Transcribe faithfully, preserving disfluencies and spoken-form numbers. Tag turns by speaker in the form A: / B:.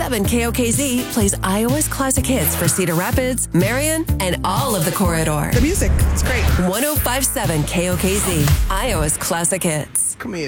A: seven K O K Z plays Iowa's classic hits for Cedar Rapids, Marion, and all of the corridor.
B: The music, it's great.
A: one oh five point seven K O K Z, Iowa's classic hits.
C: Come here.